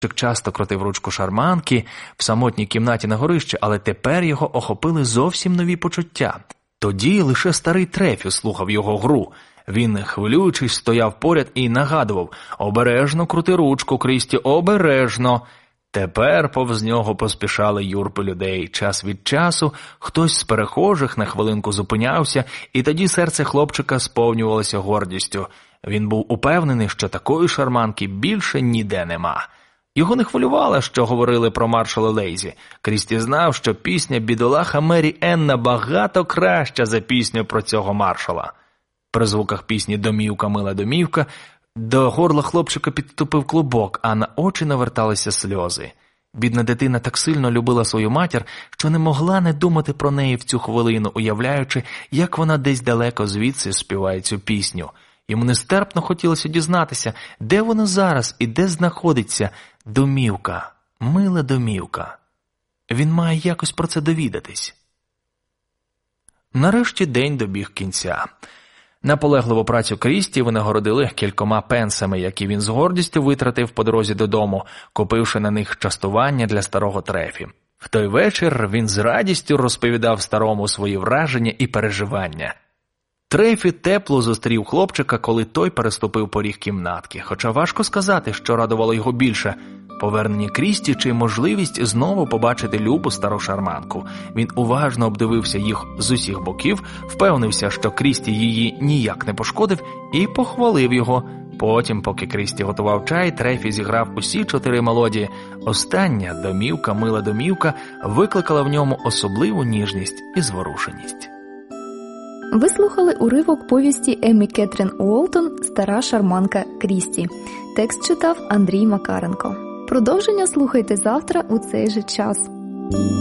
часто крутив ручку шарманки в самотній кімнаті на горищі, але тепер його охопили зовсім нові почуття. Тоді лише старий Трефі слухав його гру. Він, хвилюючись, стояв поряд і нагадував: «Обережно крути ручку, Крісті, обережно!» Тепер повз нього поспішали юрби людей. Час від часу хтось з перехожих на хвилинку зупинявся, і тоді серце хлопчика сповнювалося гордістю. Він був упевнений, що такої шарманки більше ніде нема. Його не хвилювало, що говорили про маршала Лейзі. Крісті знав, що пісня бідолаха Мері Енн набагато краща за пісню про цього маршала. При звуках пісні «Домівка, мила домівка» до горла хлопчика підступив клубок, а на очі наверталися сльози. Бідна дитина так сильно любила свою матір, що не могла не думати про неї в цю хвилину, уявляючи, як вона десь далеко звідси співає цю пісню. Йому нестерпно хотілося дізнатися, де вона зараз і де знаходиться домівка, мила домівка. Він має якось про це довідатись. Нарешті день добіг кінця. Наполегливу працю Крісті винагородили кількома пенсами, які він з гордістю витратив по дорозі додому, купивши на них частування для старого Трефі. В той вечір він з радістю розповідав старому свої враження і переживання. Трефі тепло зустрів хлопчика, коли той переступив поріг кімнатки, хоча важко сказати, що радувало його більше – повернення Крісті чи можливість знову побачити любу стару шарманку. Він уважно обдивився їх з усіх боків, впевнився, що Крісті її ніяк не пошкодив, і похвалив його. Потім, поки Крісті готував чай, Трефі зіграв усі 4 мелодії. Остання «Домівка, мила домівка» викликала в ньому особливу ніжність і зворушеність. Ви слухали уривок повісті Еммі Кетрін Уолтон «Стара шарманка Крісті». Текст читав Андрій Макаренко. Продовження слухайте завтра у цей же час.